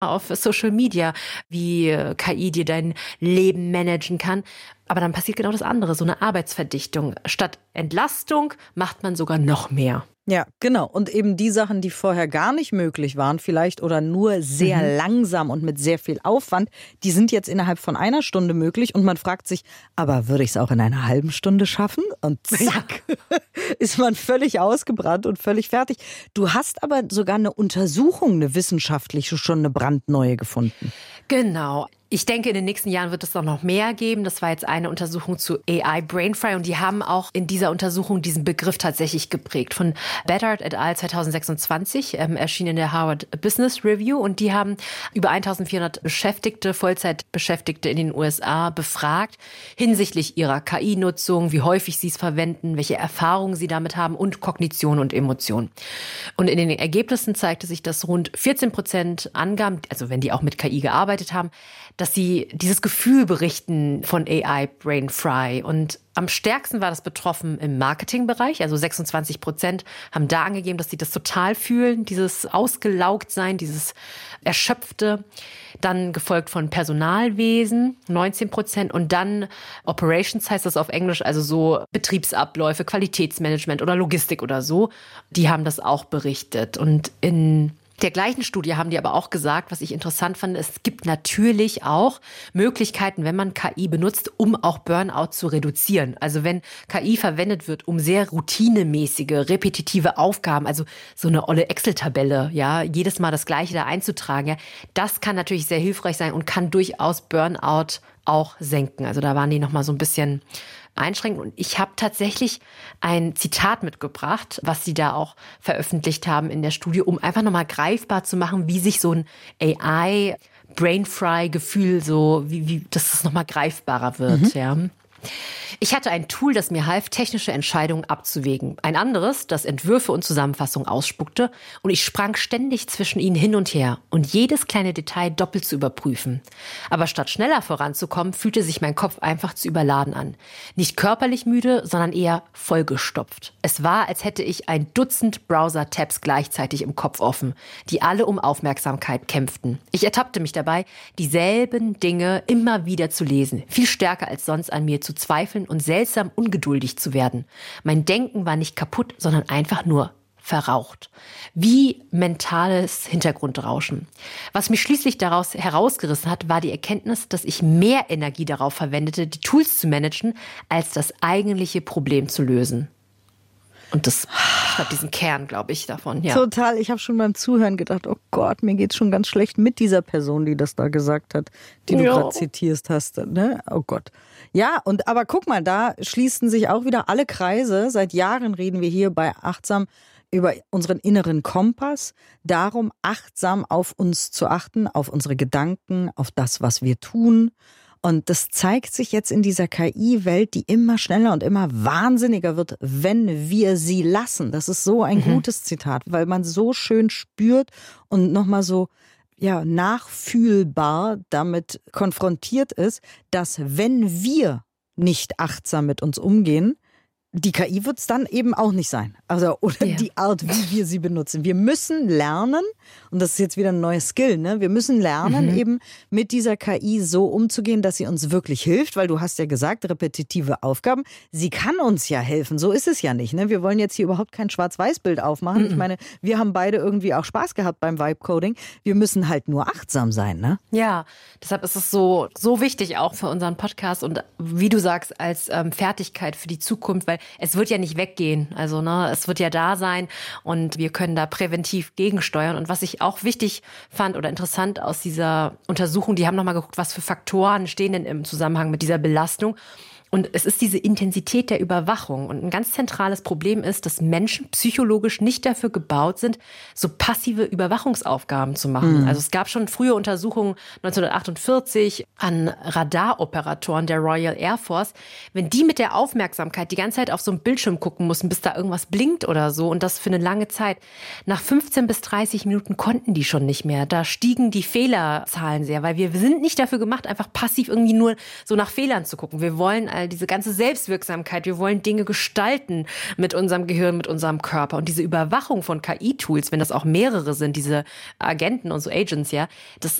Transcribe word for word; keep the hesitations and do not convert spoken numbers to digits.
auf Social Media, wie K I dir dein Leben managen kann. Aber dann passiert genau das andere, so eine Arbeitsverdichtung. Statt Entlastung macht man sogar noch mehr. Ja, genau. Und eben die Sachen, die vorher gar nicht möglich waren vielleicht oder nur sehr mhm. langsam und mit sehr viel Aufwand, die sind jetzt innerhalb von einer Stunde möglich. Und man fragt sich, aber würde ich es auch in einer halben Stunde schaffen? Und zack, ja. ist man völlig ausgebrannt und völlig fertig. Du hast aber sogar eine Untersuchung, eine wissenschaftliche, schon eine brandneue gefunden. Genau. Ich denke, in den nächsten Jahren wird es auch noch mehr geben. Das war jetzt eine Untersuchung zu A I Brainfry und die haben auch in dieser Untersuchung diesen Begriff tatsächlich geprägt. Von Bedard et al. zwanzig sechsundzwanzig ähm, erschien in der Harvard Business Review und die haben über eintausendvierhundert Beschäftigte, Vollzeitbeschäftigte in den U S A befragt hinsichtlich ihrer K I-Nutzung, wie häufig sie es verwenden, welche Erfahrungen sie damit haben und Kognition und Emotion. Und in den Ergebnissen zeigte sich, dass rund vierzehn Prozent angaben, also wenn die auch mit K I gearbeitet haben, dass sie dieses Gefühl berichten von A I Brainfry. Und am stärksten war das betroffen im Marketingbereich. Also sechsundzwanzig Prozent haben da angegeben, dass sie das total fühlen, dieses Ausgelaugtsein, dieses Erschöpfte. Dann gefolgt von Personalwesen, neunzehn Prozent. Und dann Operations heißt das auf Englisch, also so Betriebsabläufe, Qualitätsmanagement oder Logistik oder so. Die haben das auch berichtet. Und in der gleichen Studie haben die aber auch gesagt, was ich interessant fand, es gibt natürlich auch Möglichkeiten, wenn man K I benutzt, um auch Burnout zu reduzieren. Also wenn K I verwendet wird, um sehr routinemäßige, repetitive Aufgaben, also so eine olle Excel-Tabelle, ja, jedes Mal das Gleiche da einzutragen, ja, das kann natürlich sehr hilfreich sein und kann durchaus Burnout auch senken. Also da waren die nochmal so ein bisschen einschränken. Und ich habe tatsächlich ein Zitat mitgebracht, was sie da auch veröffentlicht haben in der Studie, um einfach nochmal greifbar zu machen, wie sich so ein A I Brainfry-Gefühl so, wie, wie, dass es nochmal greifbarer wird, mhm. ja. Ich hatte ein Tool, das mir half, technische Entscheidungen abzuwägen. Ein anderes, das Entwürfe und Zusammenfassungen ausspuckte. Und ich sprang ständig zwischen ihnen hin und her und jedes kleine Detail doppelt zu überprüfen. Aber statt schneller voranzukommen, fühlte sich mein Kopf einfach zu überladen an. Nicht körperlich müde, sondern eher vollgestopft. Es war, als hätte ich ein Dutzend Browser-Tabs gleichzeitig im Kopf offen, die alle um Aufmerksamkeit kämpften. Ich ertappte mich dabei, dieselben Dinge immer wieder zu lesen, viel stärker als sonst an mir zu zweifeln und seltsam ungeduldig zu werden. Mein Denken war nicht kaputt, sondern einfach nur verraucht. Wie mentales Hintergrundrauschen. Was mich schließlich daraus herausgerissen hat, war die Erkenntnis, dass ich mehr Energie darauf verwendete, die Tools zu managen, als das eigentliche Problem zu lösen. Und das hat diesen Kern, glaube ich, davon. Ja. Total. Ich habe schon beim Zuhören gedacht, oh Gott, mir geht's schon ganz schlecht mit dieser Person, die das da gesagt hat, die du ja. gerade zitierst hast. Ne? Oh Gott. Ja, und aber guck mal, da schließen sich auch wieder alle Kreise. Seit Jahren reden wir hier bei Achtsam über unseren inneren Kompass. Darum, achtsam auf uns zu achten, auf unsere Gedanken, auf das, was wir tun. Und das zeigt sich jetzt in dieser K I-Welt, die immer schneller und immer wahnsinniger wird, wenn wir sie lassen. Das ist so ein mhm. gutes Zitat, weil man so schön spürt und nochmal so ja, nachfühlbar damit konfrontiert ist, dass wenn wir nicht achtsam mit uns umgehen, die K I wird es dann eben auch nicht sein. Also, oder ja. die Art, wie wir sie benutzen. Wir müssen lernen, und das ist jetzt wieder ein neues Skill, ne? Wir müssen lernen, mhm. eben mit dieser K I so umzugehen, dass sie uns wirklich hilft, weil du hast ja gesagt, repetitive Aufgaben, sie kann uns ja helfen. So ist es ja nicht, ne? Wir wollen jetzt hier überhaupt kein Schwarz-Weiß-Bild aufmachen. Mhm. Ich meine, wir haben beide irgendwie auch Spaß gehabt beim Vibe-Coding. Wir müssen halt nur achtsam sein, ne? Ja, deshalb ist es so, so wichtig auch für unseren Podcast und wie du sagst, als ähm, Fertigkeit für die Zukunft, weil es wird ja nicht weggehen. Also, ne, es wird ja da sein und wir können da präventiv gegensteuern. Und was ich auch wichtig fand oder interessant aus dieser Untersuchung, die haben nochmal geguckt, was für Faktoren stehen denn im Zusammenhang mit dieser Belastung. Und es ist diese Intensität der Überwachung. Und ein ganz zentrales Problem ist, dass Menschen psychologisch nicht dafür gebaut sind, so passive Überwachungsaufgaben zu machen. Mhm. Also es gab schon frühe Untersuchungen neunzehnhundertachtundvierzig an Radaroperatoren der Royal Air Force. Wenn die mit der Aufmerksamkeit die ganze Zeit auf so einen Bildschirm gucken mussten, bis da irgendwas blinkt oder so, und das für eine lange Zeit, nach fünfzehn bis dreißig Minuten konnten die schon nicht mehr. Da stiegen die Fehlerzahlen sehr, weil wir sind nicht dafür gemacht, einfach passiv irgendwie nur so nach Fehlern zu gucken. Wir wollen all diese ganze Selbstwirksamkeit. Wir wollen Dinge gestalten mit unserem Gehirn, mit unserem Körper. Und diese Überwachung von K I-Tools, wenn das auch mehrere sind, diese Agenten und so Agents, ja, das